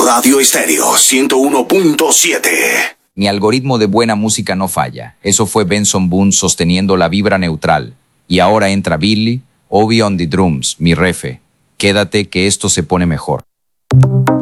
Radio Estéreo 101.7. Mi algoritmo de buena música no falla. Eso fue Benson Boone sosteniendo la vibra neutral. Y ahora entra Billy, Obi on the drums, mi refe. Quédate que esto se pone mejor.